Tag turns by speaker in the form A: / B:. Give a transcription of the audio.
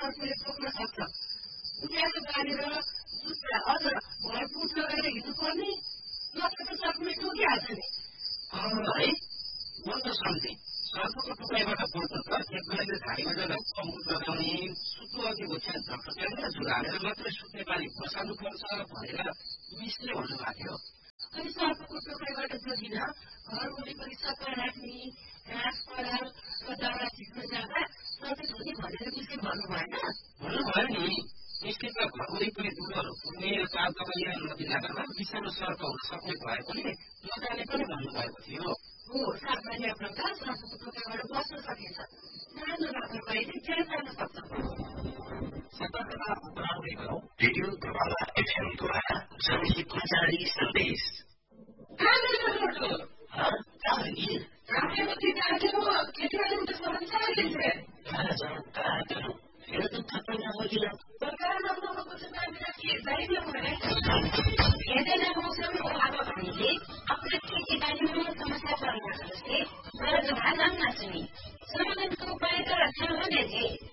A: सर्पले टोक्न सक्छ। उनीहरू बाँधेर जुत्ता अझ घर पुट लगाएर हिँड्नुपर्ने, नत्र त सर्पले टोकिहाल्छ नि।
B: है म त सम्झेँ सर्पको टोकाइबाट बच्न त एकजनाले झाडीमा जाँदा अमुट लगाउने, सुत्नु अघि ओछ्यान ढकढक्याएर झुलालेर मात्रै सुत्ने बानी बसाल्नुपर्छ भनेर मिसले भन्नुभएको थियो।
A: अनि सर्पको टोकाइबाट जोगिन घर वरिपरि सफा राख्ने, घाँस पराल र दाउरा छिट्न जाँदा सचेत हुने भनेर मिसले भन्नु भएन?
B: भन्नुभयो नि। मिसले त घर वरिपरि दुधहरू पुग्ने र चाल दबाइएर नदिँदामा विषालु सर्प हुन सक्ने भए पनि नजाने पनि भन्नुभएको थियो।
A: हो, सावधानी अप्नाउँदा सर्पको टोकाइबाट बस्न सकिन्छ। सानो लापरवाहीले ज्यान जान सक्छ।
C: सतर्कता अपनाउँदै गरौँ। रेडियो प्रभावा एफएमद्वारा जनहितमा जारी सन्देश।
A: समाधानको उपाय त थाहा हुने